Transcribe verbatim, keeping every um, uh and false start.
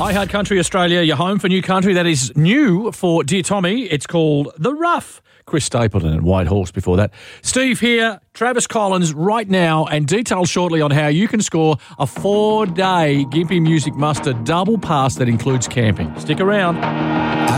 Play Hard Country Australia, your home for new country that is new for Dear Tommy. It's called The Rough. Chris Stapleton and White Horse before that. Steve here, Travis Collins right now, and details shortly on how you can score a four-day Gympie Music Muster double pass that includes camping. Stick around.